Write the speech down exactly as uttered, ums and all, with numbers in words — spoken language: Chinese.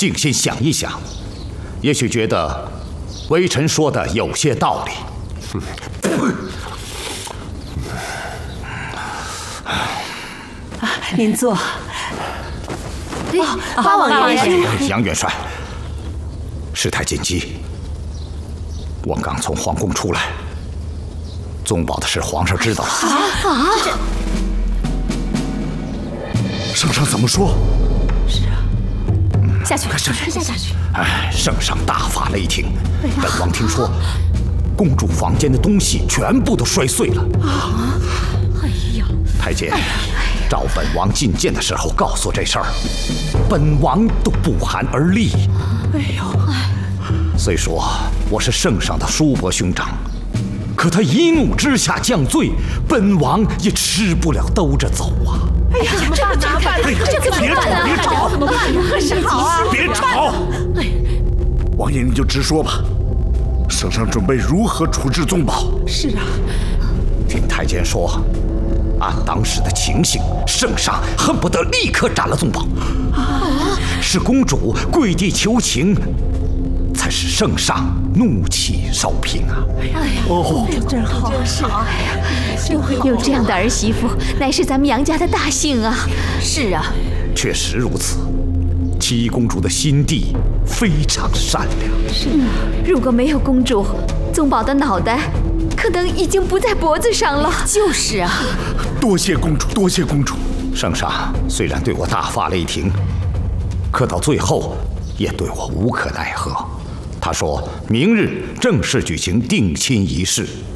静心想一想，也许觉得微臣说的有些道理。 啊，您坐。 哦，八王爷， 杨元帅，事态紧急，我刚从皇宫出来，宗保的事皇上知道了。 啊啊！ 圣上怎么说？ 是啊，下去， 下去，下下去。 哎，圣上大发雷霆，本王听说，公主房间的东西全部都摔碎了。 啊！哎呀， 太监，召本王觐见的时候告诉这事儿，本王都不寒而栗。 哎呦， 虽说我是圣上的叔伯兄长，可他一怒之下降罪，本王也吃不了兜着走啊！ 哎呀，这个麻烦了，这个别吵，别吵， 怎么办呀？是好啊， 别吵！王爷，你就直说吧，圣上准备如何处置宗保？ 是啊， 听太监说，按当时的情形，圣上恨不得立刻斩了宗保。啊！是公主跪地求情，才使圣上怒气烧平啊！ 哎呀，哦，真好，真是好！哎呀，有这样的儿媳妇，乃是咱们杨家的大幸啊！ 是啊， 确实如此。七公主的心地非常善良。 是啊，如果没有公主，宗保的脑袋可能已经不在脖子上了。 就是啊， 多谢公主，多谢公主。 圣上虽然对我大发雷霆，可到最后也对我无可奈何。他说明日正式举行定亲仪式，